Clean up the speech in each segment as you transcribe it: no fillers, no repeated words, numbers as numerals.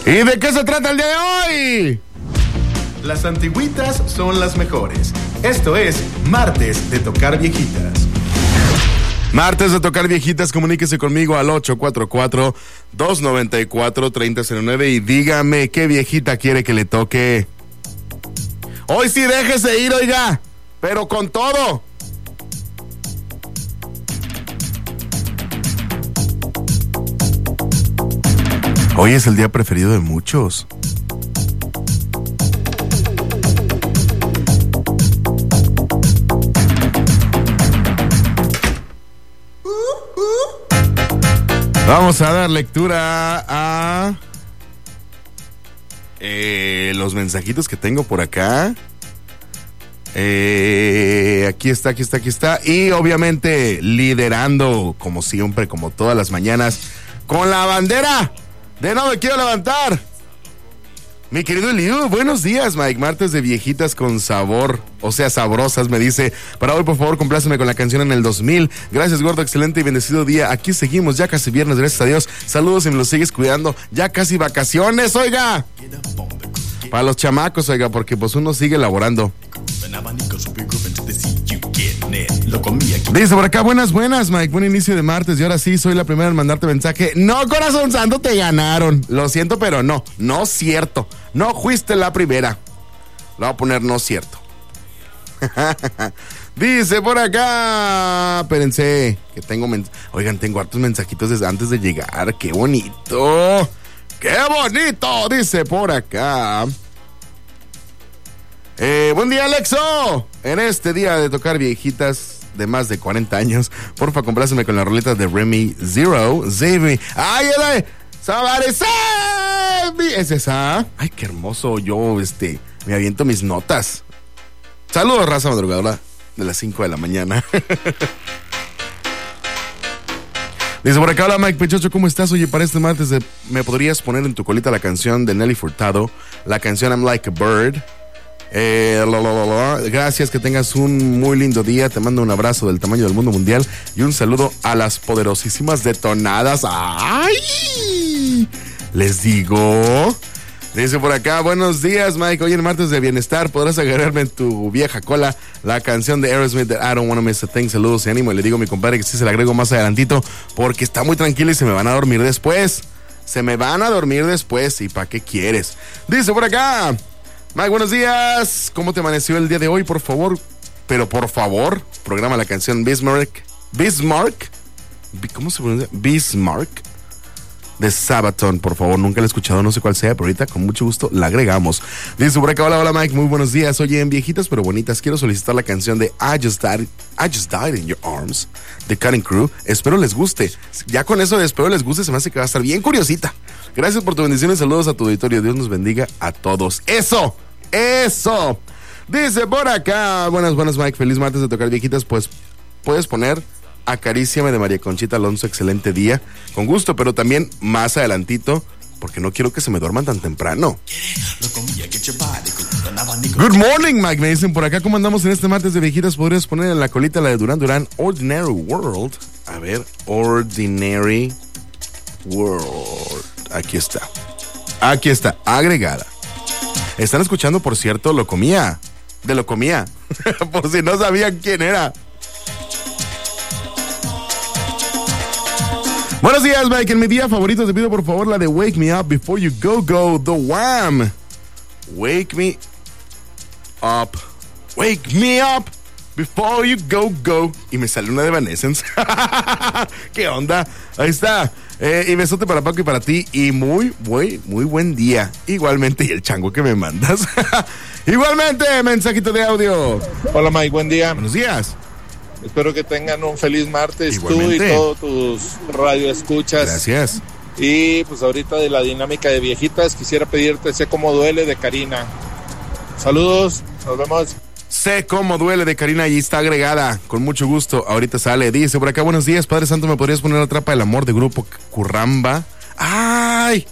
¿Y de qué se trata el día de hoy? Las antigüitas son las mejores. Esto es Martes de Tocar Viejitas. Martes de Tocar Viejitas, comuníquese conmigo al 844-294-3009 y dígame qué viejita quiere que le toque. Hoy sí déjese ir, oiga, pero con todo. Hoy es el día preferido de muchos. Vamos a dar lectura a los mensajitos que tengo por acá. Aquí está. Y obviamente liderando, como siempre, como todas las mañanas, con la bandera de No Me Quiero Levantar. Mi querido Eliu, buenos días, Mike. Martes de viejitas con sabor, o sea, sabrosas, me dice. Para hoy, por favor, compláceme con la canción En el 2000. Gracias, gordo, excelente y bendecido día. Aquí seguimos, ya casi viernes, gracias a Dios. Saludos y me los sigues cuidando. Ya casi vacaciones, oiga. Para los chamacos, oiga, porque pues uno sigue laborando. Dice por acá, buenas, Mike. Buen inicio de martes. Y ahora sí, soy la primera en mandarte mensaje. No, corazón santo, te ganaron. Lo siento, pero no cierto. No fuiste la primera. Le voy a poner no cierto. Dice por acá, espérense, que tengo oigan, tengo hartos mensajitos desde antes de llegar. ¡Qué bonito! ¡Qué bonito! Dice por acá. Buen día, Alexo. En este día de tocar viejitas de más de 40 años, porfa, compláceme con la roleta de Remy Zero. Zave. ¡Ay, ¿es esa? Ay, qué hermoso. Yo, me aviento mis notas. Saludos, raza madrugadora de las 5 de la mañana. Dice por acá, hola Mike Pechocho, ¿cómo estás? Oye, para este martes, ¿me podrías poner en tu colita la canción de Nelly Furtado? La canción I'm Like a Bird. Gracias, que tengas un muy lindo día. Te mando un abrazo del tamaño del mundo mundial y un saludo a las poderosísimas detonadas. ¡Ay! Les digo. Dice por acá, buenos días, Mike. Hoy en martes de bienestar podrás agarrarme en tu vieja cola la canción de Aerosmith de I Don't Wanna Miss a Thing. Saludos y ánimo. Y le digo a mi compadre que sí se la agrego más adelantito porque está muy tranquilo y se me van a dormir después. ¿Y para qué quieres? Dice por acá, Mike, buenos días. ¿Cómo te amaneció el día de hoy? Por favor, programa la canción Bismarck. ¿Cómo se pronuncia? Bismarck de Sabaton, por favor. Nunca la he escuchado, no sé cuál sea, pero ahorita con mucho gusto la agregamos. Dice por acá, hola Mike, muy buenos días. Oye, en viejitas pero bonitas, quiero solicitar la canción de I Just Died in Your Arms de Cutting Crew. Espero les guste. Ya con eso de espero les guste, se me hace que va a estar bien curiosita. Gracias por tu bendición y saludos a tu auditorio. Dios nos bendiga a todos. ¡Eso! Dice por acá, buenas Mike, feliz martes de tocar viejitas. Pues puedes poner Acaríciame de María Conchita Alonso, excelente día. Con gusto, pero también más adelantito, porque no quiero que se me duerman tan temprano. Good morning, Mike, me dicen por acá, ¿cómo andamos en este martes de viejitas? ¿Podrías poner en la colita la de Duran Duran, Ordinary World? A ver, Ordinary World. Aquí está, agregada. Están escuchando, por cierto, Lo Comía. Por si no sabían quién era. Buenos días, Mike. En mi día favorito te pido por favor la de Wake Me Up Before You Go, The Wham. Wake me up before you go. Y me sale una de Evanescence. ¿Qué onda? Ahí está. Y besote para Paco y para ti. Y muy buen día. Igualmente, y el chango que me mandas. Igualmente, mensajito de audio. Hola Mike, buen día. Buenos días. Espero que tengan un feliz martes. Igualmente. Tú y todos tus radioescuchas. Gracias. Y pues ahorita de la dinámica de viejitas quisiera pedirte Sé Cómo Duele de Karina. Saludos, nos vemos. Sé Cómo Duele de Karina, y está agregada, con mucho gusto, ahorita sale. Dice por acá, buenos días, Padre Santo, ¿me podrías poner la Trapa del Amor de Grupo Curramba? ¡Ay!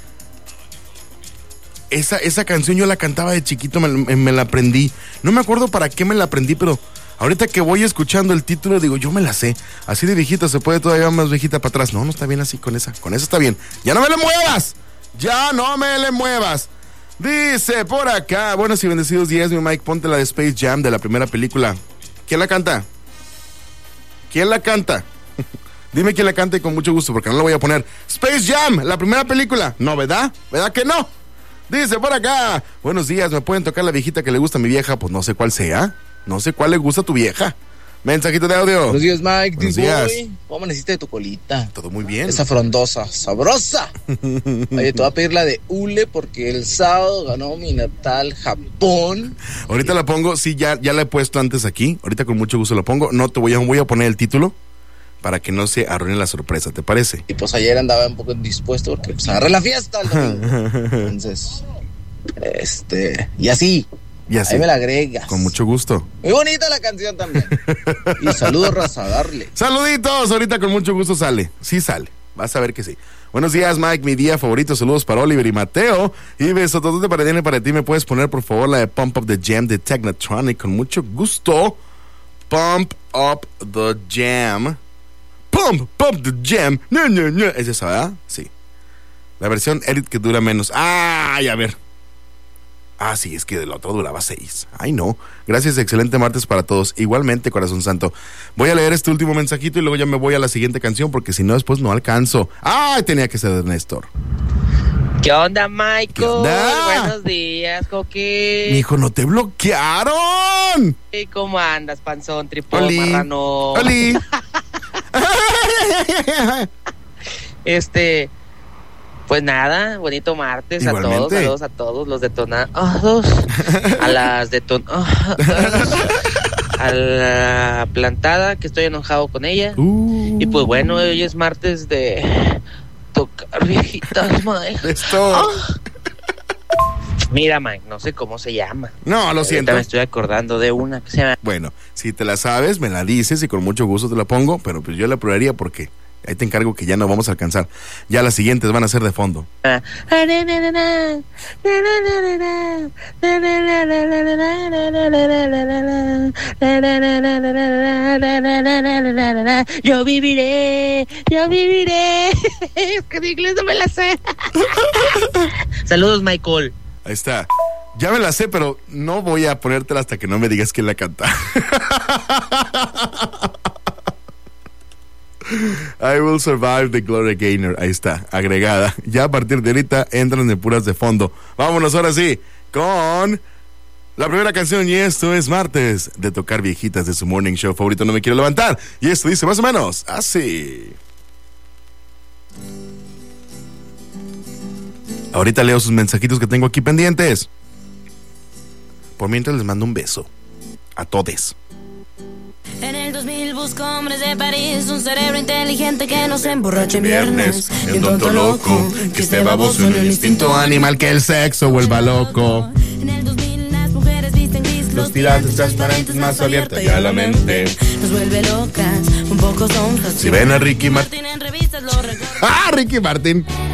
Esa canción yo la cantaba de chiquito, me la aprendí. No me acuerdo para qué me la aprendí, pero ahorita que voy escuchando el título, digo, yo me la sé. Así de viejita, se puede todavía más viejita para atrás. No está bien así, con esa está bien. ¡Ya no me la muevas! Ya no me le muevas. Dice por acá, buenos y bendecidos días, mi Mike, ponte la de Space Jam de la primera película. ¿Quién la canta? ¿Quién la canta? Dime quién la canta y con mucho gusto, porque no la voy a poner. Space Jam, la primera película. No, ¿verdad? ¿Verdad que no? Dice por acá, buenos días, ¿me pueden tocar la viejita que le gusta a mi vieja? Pues no sé cuál sea. No sé cuál le gusta a tu vieja. Mensajito de audio. Buenos días, Mike. Buenos días. ¿Cómo amaneciste de tu colita? Todo muy bien. Esa frondosa, sabrosa. Oye, te voy a pedir la de hule porque el sábado ganó mi natal Japón. Ahorita la pongo, sí, ya la he puesto antes aquí. Ahorita con mucho gusto la pongo. No te voy a poner el título para que no se arruine la sorpresa, ¿te parece? Y pues ayer andaba un poco indispuesto porque pues agarré la fiesta el domingo. Entonces, y así. Y así. Ahí me la agregas. Con mucho gusto. Muy bonita la canción también. Y saludos, raza, darle. Saluditos, ahorita con mucho gusto sale. Sí sale, vas a ver que sí. Buenos días, Mike, mi día favorito. Saludos para Oliver y Mateo. Y besototote para ti y para ti. ¿Me puedes poner, por favor, la de Pump Up the Jam de Technotronic? Con mucho gusto. Pump Up the Jam. Pump the Jam. No. ¿Es esa, verdad? Sí. La versión edit que dura menos. ¡Ay, a ver! Ah, sí, es que del otro duraba 6. Ay, no. Gracias, excelente martes para todos. Igualmente, corazón santo. Voy a leer este último mensajito y luego ya me voy a la siguiente canción porque si no, después no alcanzo. ¡Ay, tenía que ser de Néstor! ¿Qué onda, Michael? ¿Qué onda? Buenos días, Coqui. Mijo, no te bloquearon. ¿Y cómo andas, panzón, tripón, Oli. marrano? Oli. Pues nada, bonito martes. Igualmente. A todos, saludos a todos los detonados, a las a la plantada, que estoy enojado con ella. Y pues bueno, hoy es martes de tocar viejitas, Mike. Esto. Mira, Mike, no sé cómo se llama. No, lo siento. Ahorita me estoy acordando de una que se llama... Bueno, si te la sabes, me la dices y con mucho gusto te la pongo, pero pues yo la probaría porque ahí te encargo que ya no vamos a alcanzar. Ya las siguientes van a ser de fondo. Yo viviré. Es que de inglés no me la sé. Saludos, Michael. Ahí está. Ya me la sé, pero no voy a ponértela hasta que no me digas quién la canta. I Will Survive de Gloria Gaynor. Ahí está, agregada. Ya a partir de ahorita entran de puras de fondo. Vámonos ahora sí con la primera canción. Y esto es martes de tocar viejitas de su morning show favorito. No me quiero levantar. Y esto dice más o menos así. Ahorita leo sus mensajitos que tengo aquí pendientes. Por mientras les mando un beso a todes. En el 2000 busco hombres de París, un cerebro inteligente que no se emborrache en viernes, y un tonto loco que esté baboso en el instinto animal que el sexo vuelva loco. En el 2000 las mujeres visten gris, Los tirantes transparentes más abierta ya la mente. nos vuelve locas, un poco sonjas. Si ven a Ricky Martin. En revistas lo recuerdo. ¡Ah, Ricky Martin!